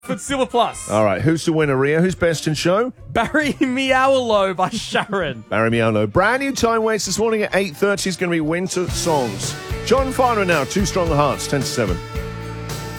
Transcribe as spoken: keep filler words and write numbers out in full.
For Silver Plus. All right, who's the winner, Ria? Who's best in show? Barry Meowlo by Sharon. Barry Meowlo. Brand new time waits this morning at eight thirty is going to be Winter Songs. John Farnham now, Two Stronger Hearts, ten to seven.